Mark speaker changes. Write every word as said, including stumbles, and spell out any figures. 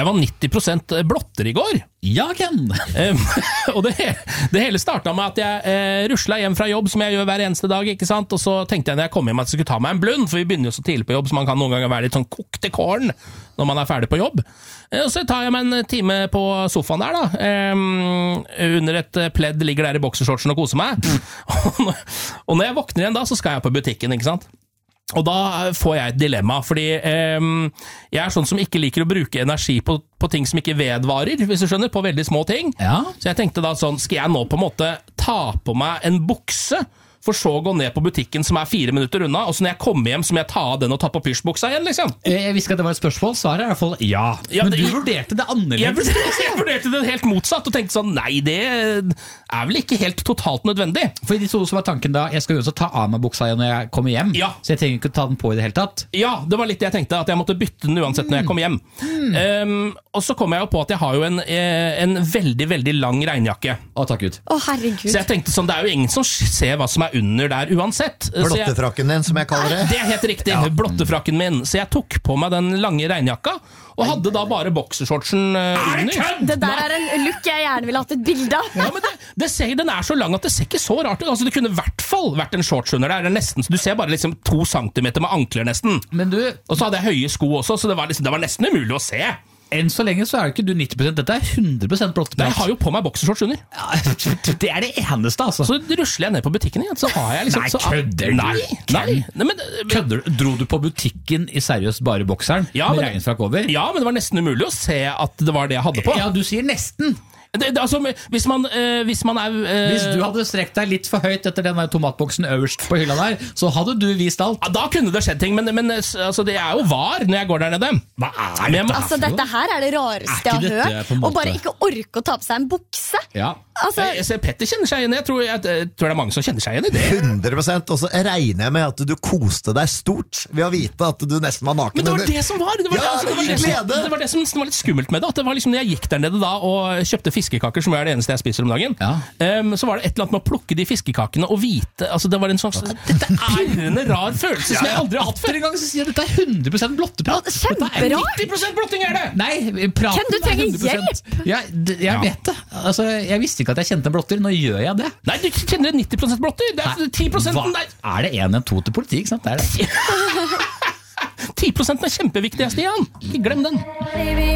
Speaker 1: var nitti prosent blotter i går.
Speaker 2: Ja, Ken.
Speaker 1: Um, og det, det hele startet med at jeg eh, ruslet hjem fra jobb, som jeg gjør hver eneste dag, ikke sant? Og så tenkte jeg når jeg kom hjem at jeg skulle ta meg en blund, for vi begynner jo så tidlig på jobb, så man kan noen ganger være litt sånn kokt i kåren når man er ferdig på jobb. Eh, og så tar jeg meg en time på sofaen der da, um, under et pledd, ligger der i boksershortsen og koser meg. og, når, og når jeg våkner igjen da, så skal jeg på butikken, ikke sant? Og da får jeg et dilemma, fordi eh, jeg er sånn som ikke liker å bruke energi på, på ting som ikke vedvarer, hvis du skjønner, på veldig små ting.
Speaker 2: Ja.
Speaker 1: Så jeg tenkte da sånn, skal jeg nå på en måte ta på meg en bukse, for så å gå ned på butikken som er fire minutter unna, og så når jeg kommer hjem, så må jeg ta av den og ta på pysjbuksa igjen, liksom?
Speaker 2: Jeg visste at det var et spørsmål, svaret er i hvert fall ja.
Speaker 1: Ja,
Speaker 2: Men
Speaker 1: det,
Speaker 2: du vurderte det annerledes.
Speaker 1: Jeg vurderte, jeg vurderte det helt motsatt, og tenkte sånn, nei, det er vel ikke helt totalt nødvendig.
Speaker 2: For i de to så var tanken da, jeg skal jo også ta av meg buksa igjen når jeg kommer hjem,
Speaker 1: Ja.
Speaker 2: så jeg trenger ikke ta den på i det hele tatt.
Speaker 1: Ja, det var litt det jeg tenkte, at jeg måtte bytte den uansett når jeg kom hjem. Mm. Um, og så kom jeg jo på at jeg har jo en, en veldig, veldig lang regnjakke.
Speaker 2: Å, takk Gud.
Speaker 3: Å, herregud.
Speaker 1: Så jeg tenkte sånn, det er jo ingen som ser hva som er under der uansett.
Speaker 4: Blottefrakken din, som jeg kaller det.
Speaker 1: Det er helt riktig, ja. Blottefrakken min. Så jeg tok på meg den lange regnjakka, og hadde da bare boksershortsen uh, under.
Speaker 3: Det der er en look jeg gjerne ville hatt et bilde av.
Speaker 1: Ja, men det, det ser, den er så lang at det ser ikke så rart ut. Altså, det kunne i hvert fall vært en shorts under der. Det er nesten, så du ser bare liksom to centimeter med ankler nesten.
Speaker 2: Men du,
Speaker 1: og så hadde jeg høye sko også, så det var, liksom, det var nesten umulig å se.
Speaker 2: Enn så lenge så er det ikke du nitti prosent, dette er hundre prosent blotteprat.
Speaker 1: Jeg har jo på meg boksershorts under.
Speaker 2: Ja, det er det eneste, altså.
Speaker 1: Så rusler jeg ned på butikken igjen, så har jeg liksom...
Speaker 2: Nei,
Speaker 1: så,
Speaker 2: kødder du?
Speaker 1: Nei, nei, nei men,
Speaker 2: kødder du? Dro du på butikken i seriøst bare bokseren
Speaker 1: ja,
Speaker 2: med
Speaker 1: men,
Speaker 2: regnfrakk over?
Speaker 1: Ja, men det var nesten umulig å se at det var det jeg hadde på.
Speaker 2: Ja, du sier nesten.
Speaker 1: Det, det, altså, hvis man, øh, hvis man er øh,
Speaker 2: Hvis du hadde strekt deg litt for høyt etter den der tomatboksen øverst på hylla der, så hadde du vist alt.
Speaker 1: Da kunne det skjedd ting, men, men altså, det er jo var når jeg går der nede.
Speaker 2: Hva er
Speaker 1: dette?
Speaker 3: Altså, dette her er det rareste jeg har hørt. Og bare ikke orke å ta på seg en bukse.
Speaker 2: Ja.
Speaker 3: Altså,
Speaker 1: jeg, jeg ser Petter kjenner seg igjen. Jeg tror, jeg, jeg tror det er mange som kjenner seg igjen i det.
Speaker 4: hundre prosent, og så regner jeg med at du koste deg stort ved å vite at du nesten var naken.
Speaker 1: Men det var det som var Det var,
Speaker 4: ja,
Speaker 1: altså, det var, det som, det var det som nesten var litt skummelt med det. At det var liksom når jeg gikk der nede da og kjøpte fiskekaker, som er det eneste jeg spiser om dagen,
Speaker 2: ja.
Speaker 1: um, så var det et eller annet med å plukke de fiskekakene og vite altså, det var en sånn Dette er en rar følelse som jeg aldri har hatt før.
Speaker 2: En gang så sier jeg dette er hundre prosent blotteprat.
Speaker 3: Kjemperart.
Speaker 1: nitti prosent blotting er det!
Speaker 2: Nei, praten
Speaker 3: Ken, du trenger
Speaker 2: er hundre prosent. Ja, d- jeg
Speaker 1: Ja.
Speaker 2: vet det. Altså, jeg visste ikke at jeg kjente en blotter. Nå gjør jeg det.
Speaker 1: Nei, du kjenner nitti prosent blotter. Det er ti prosent
Speaker 2: Hva?
Speaker 1: der.
Speaker 2: Er det en en to til politi, ikke sant? Det er det.
Speaker 1: ti prosent er kjempeviktig, Stian. Ikke glem den.
Speaker 3: baby,